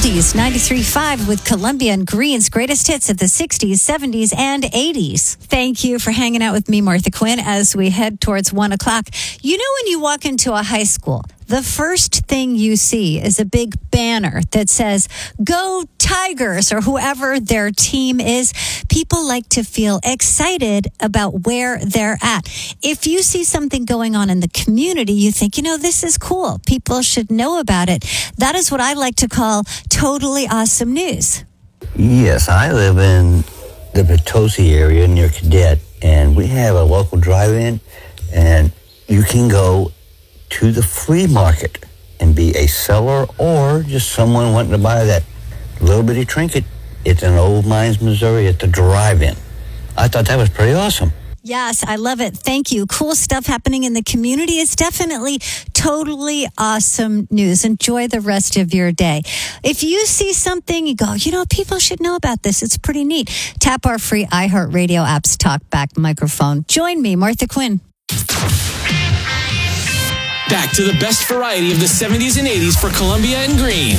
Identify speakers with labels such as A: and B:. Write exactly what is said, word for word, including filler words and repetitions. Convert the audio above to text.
A: Oldies ninety-three point five with Columbia and Green's greatest hits of the sixties, seventies, and eighties. Thank you for hanging out with me, Martha Quinn, as we head towards one o'clock. You know, when you walk into a high school, the first thing you see is a big banner that says, "Go Tigers," or whoever their team is. People like to feel excited about where they're at. If you see something going on in the community, you think, you know, this is cool. People should know about it. That is what I like to call totally awesome news.
B: Yes, I live in the Potosi area near Cadet, and we have a local drive-in, and you can go to the flea market and be a seller or just someone wanting to buy that little bitty trinket. It's in Old Mines, Missouri at the drive-in. I thought that was pretty awesome.
A: Yes, I love it. Thank you. Cool stuff happening in the community. It's definitely totally awesome news. Enjoy the rest of your day. If you see something, you go, you know, people should know about this. It's pretty neat. Tap our free iHeartRadio app's TalkBack microphone. Join me, Martha Quinn.
C: Back to the best variety of the seventies and eighties for Columbia and Green.